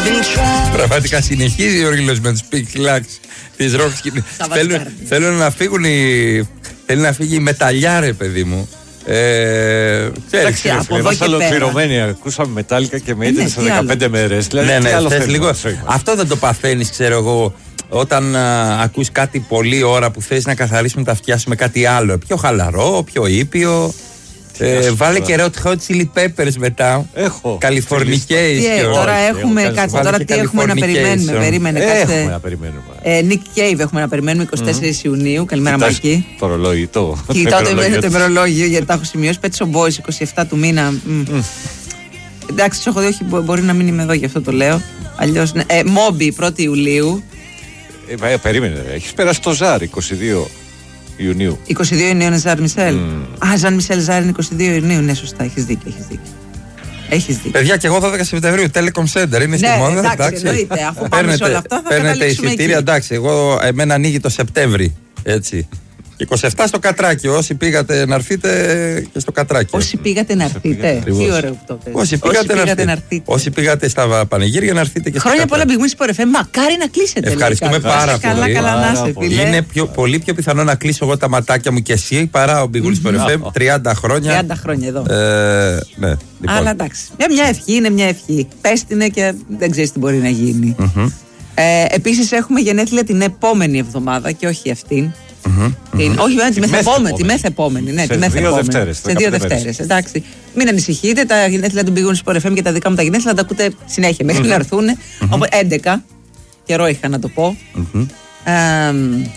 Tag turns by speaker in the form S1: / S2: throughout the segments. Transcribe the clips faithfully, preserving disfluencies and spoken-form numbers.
S1: Πραγματικά συνεχίζει ο ρίλος με τους Pink Lux της rock σκηνής. Θέλουν να φύγουν οι... Θέλει να φύγει η μεταλλιά, ρε παιδί μου. Ε, ξέρεις,
S2: είμαστε ολοκληρωμένοι. Ακούσαμε μετάλλικα και με ήτανε σε δεκαπέντε μέρες. Δηλαδή,
S1: ναι, ναι,
S2: άλλο
S1: θες λίγο.
S2: Θέλει,
S1: αυτό δεν το παθαίνεις, ξέρω εγώ, όταν α, ακούς κάτι πολύ ώρα που θες να καθαρίσουμε τα αυτιά σου με κάτι άλλο. Πιο χαλαρό, πιο ήπιο. Ε, βάλε και Red Hot Chili Peppers μετά.
S2: Έχω.
S1: Californication.
S3: Τώρα έχουμε κάτι. Τώρα τι έχουμε να περιμένουμε. Περίμενε κάτι.
S2: Έχουμε να περιμένουμε.
S3: Nick Cave έχουμε να περιμένουμε εικοστή τέσσερις Ιουνίου. Καλημέρα, Μάκη.
S2: Το ρολόι, το.
S3: Κοιτάω το ημερολόγιο γιατί τα έχω σημειώσει. Pet Shop Boys εικοστή εβδόμη του μήνα. Εντάξει, του έχω δει, όχι, μπορεί να μην είμαι εδώ, γι' αυτό το λέω. Αλλιώς. Μόμπι πρώτη Ιουλίου.
S2: Περίμενε, έχει περάσει το Ζάρ εικοστή δεύτερη Ιουνίου.
S3: εικοστή δεύτερη Ιουνίου είναι Ζαρ Μισελ. Mm. Α, Ζαρ Μισελ Ζαρ είναι εικοστή δεύτερη Ιουνίου. Ναι, σωστά, έχεις δίκιο, έχεις δίκιο. Έχεις δίκιο.
S1: Παιδιά, και εγώ δώδεκα Σεπτεμβρίου, Telecom Center, είναι στη
S3: ναι,
S1: μόδα.
S3: Εντάξει,
S1: εντάξει.
S3: εννοείται, αφού πάμε σε όλα αυτά θα
S1: παίρνετε εισιτήρια,
S3: εκεί.
S1: εντάξει, εγώ, εμένα ανοίγει το Σεπτέμβρη, έτσι. εικοστή εβδόμη στο Κατράκι, όσοι πήγατε να έρθετε και στο Κατράκι.
S3: Όσοι πήγατε να έρθετε. Τι ωραίο αυτό.
S1: Όσοι πήγατε να έρθετε. Όσοι πήγατε στα πανηγύρια να έρθετε και στο Κατράκι.
S3: Χρόνια πολλά Big Wings Sport εφ εμ, μακάρι να κλείσετε.
S1: Ευχαριστούμε πάρα πολύ.
S3: Καλά, καλά να είστε, φίλε.
S1: Είναι πιο, πολύ πιο πιθανό να κλείσω εγώ τα ματάκια μου και εσύ παρά ο Big Wings Sport εφ εμ. τριάντα χρόνια.
S3: τριάντα χρόνια εδώ.
S1: Ε, ναι, λοιπόν.
S3: Αλλά εντάξει. Μια ευχή είναι μια ευχή. Πες την και δεν ξέρεις τι μπορεί να γίνει. Ε, επίσης έχουμε γενέθλια την επόμενη εβδομάδα και όχι αυτήν.
S1: Mm-hmm,
S3: την,
S1: mm-hmm.
S3: Όχι, τη μεθεπόμενη. Τη μεθεπόμενη. Ναι,
S2: σε
S3: τη
S2: δύο Δευτέρες.
S3: Σε δύο Δευτέρες. Εντάξει. Μην ανησυχείτε, τα γενέθλια του Big Wings Sport εφ εμ και τα δικά μου τα γενέθλια θα τα ακούτε συνέχεια μέχρι mm-hmm. να έρθουν. Mm-hmm. Οπότε έντεκα. Καιρό είχα να το πω. Mm-hmm. Ε,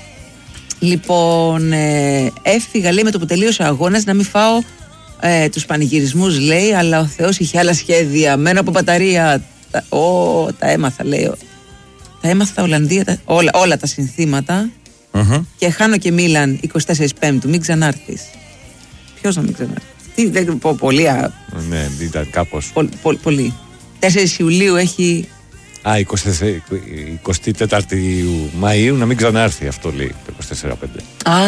S3: λοιπόν, ε, έφυγα λέει με το που τελείωσε ο αγώνας να μην φάω ε, τους πανηγυρισμούς, λέει, αλλά ο Θεός είχε άλλα σχέδια. Μένω από μπαταρία. Τα, ό, τα έμαθα, λέει. Τα έμαθα τα Ολλανδία, τα, όλα, όλα τα συνθήματα. Mm-hmm. Και χάνω και Μίλαν εικοστή τέταρτη Πέμπτου. Μην ξανάρθεις. Ποιος να μην ξανάρθει? Τι, δεν πω πολύ. Α,
S2: ναι, ήταν κάπως.
S3: Πο, πο, πολύ. τέσσερις Ιουλίου έχει.
S2: Α, εικοστή τέταρτη Μαΐου να μην ξανάρθει, αυτό λέει το είκοσι τέσσερα πέντε.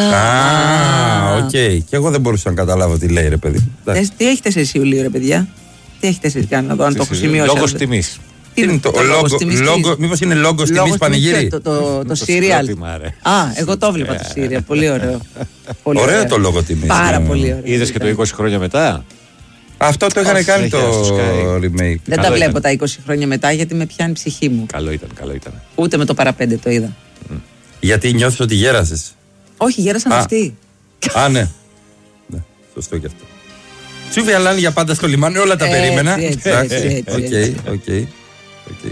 S1: Α, οκ. Και εγώ δεν μπορούσα να καταλάβω τι λέει, ρε παιδί.
S3: Τι έχει τέσσερις Ιουλίου, ρε παιδιά? Τι έχει τέσσερις, κάνω εδώ, αν το έχω σημειώσει.
S2: Λόγος τιμής.
S1: Τι είναι το λόγο, μήπως είναι λόγος τιμής πανηγύρι?
S3: Το σύριαλ. Α, εγώ το έβλεπα το σύριαλ. Πολύ ωραίο.
S1: Ωραίο το λόγο τιμής.
S3: Πάρα πολύ ωραίο.
S2: Είδες και το είκοσι χρόνια μετά?
S1: Αυτό το είχαν κάνει το remake.
S3: Δεν τα βλέπω τα είκοσι χρόνια μετά γιατί με πιάνει η ψυχή μου.
S2: Καλό ήταν, καλό ήταν.
S3: Ούτε με το παραπέντε το είδα.
S1: Γιατί νιώθεις ότι γέρασες?
S3: Όχι, γέρασαν αυτοί.
S1: Α, ναι. Σωστό και αυτό. Τσούβι Αλάνη για πάντα στο λιμάνι, όλα τα περίμενα.
S3: Έτσι, έτσι, έτσι.
S1: Οκ, οκ.